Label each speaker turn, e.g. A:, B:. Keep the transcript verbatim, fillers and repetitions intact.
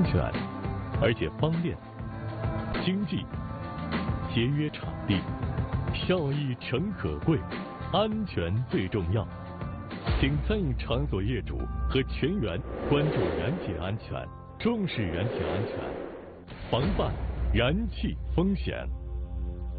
A: 全，而且方便、经济、节约场地，效益诚可贵，安全最重要。请餐饮场所业主和全员关注燃气安全，重视燃气安全，防范燃气风险。